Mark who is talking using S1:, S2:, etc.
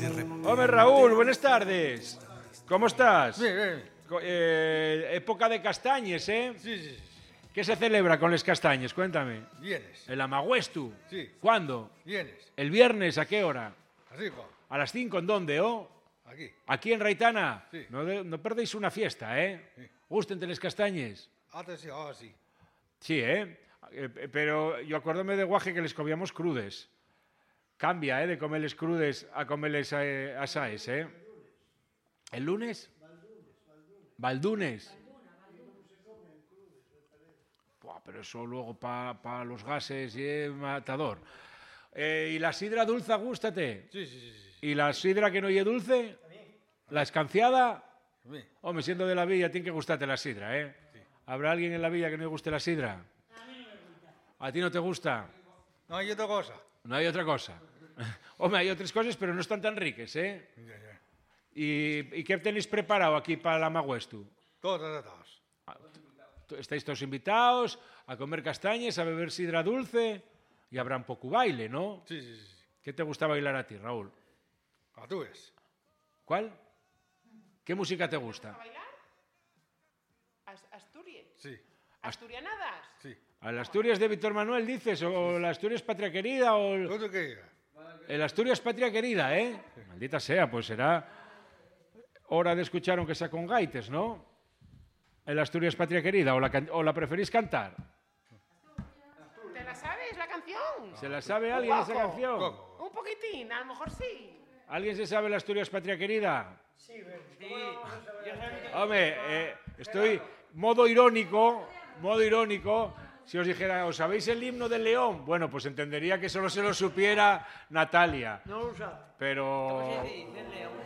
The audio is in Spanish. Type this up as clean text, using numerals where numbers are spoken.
S1: Hombre, Raúl, buenas tardes. ¿Cómo estás?
S2: Bien.
S1: Época de castañes, ¿eh?
S2: Sí.
S1: ¿Qué se celebra con las castañes? Cuéntame.
S2: Vienes.
S1: ¿El Amaguestu?
S2: Sí.
S1: ¿Cuándo?
S2: Vienes.
S1: ¿El viernes a qué hora?
S2: Arriba.
S1: ¿A las 5? ¿En dónde, oh?
S2: Aquí.
S1: ¿Aquí en Raitana?
S2: Sí.
S1: No perdéis una fiesta, ¿eh?
S2: Sí.
S1: Gústente las castañes.
S2: Atención, sí.
S1: Sí, ¿eh? Pero yo acuérdome de guaje que les comíamos crudes. Cambia, ¿eh? De comerles crudes a comerles asaes, ¿eh? ¿El lunes? Valdunes. Buah, pero eso luego para los gases y matador. ¿Y la sidra dulce, gústate?
S2: Sí.
S1: ¿Y la sidra que no oye dulce? ¿La escanciada?
S2: Sí.
S1: Hombre, siendo de la villa, tiene que gustarte la sidra, ¿eh?
S2: Sí.
S1: ¿Habrá alguien en la villa que no le guste la sidra?
S3: A mí no me gusta.
S1: ¿A ti no te gusta?
S2: No hay otra cosa.
S1: No hay otra cosa. Hombre, hay otras cosas, pero no están tan ricas, ¿eh?
S2: Ya.
S1: ¿Y qué tenéis preparado aquí para la Maguestu?
S2: Todos tratados.
S1: Estáis todos invitados a comer castañas, a beber sidra dulce y habrá un poco baile, ¿no?
S2: Sí.
S1: ¿Qué te gusta bailar a ti, Raúl?
S2: A tú es.
S1: ¿Cuál? ¿Qué música te
S4: ¿A
S1: gusta?
S4: bailar? ¿Asturias?
S2: Sí.
S4: ¿Asturianadas?
S2: Sí.
S1: ¿A las Asturias de Víctor Manuel dices? ¿O la Asturias Patria Querida? ¿O
S2: Otro que diga.
S1: el Asturias Patria Querida, eh? Maldita sea, pues será hora de escuchar aunque sea con gaites, ¿no? El Asturias Patria Querida, o la preferís cantar.
S4: ¿Te la sabes la canción?
S1: ¿Se la sabe alguien esa
S4: poco.
S1: canción?
S2: Poco.
S4: Un poquitín, a lo mejor sí.
S1: ¿Alguien se sabe la Asturias Patria Querida?
S3: Sí, ¿cómo no vamos a saber?
S1: Hombre, estoy modo irónico. Si os dijera, ¿os sabéis el himno del León? Bueno, pues entendería que solo se lo supiera Natalia.
S3: No lo sabe.
S1: Pero
S3: Sí, del León.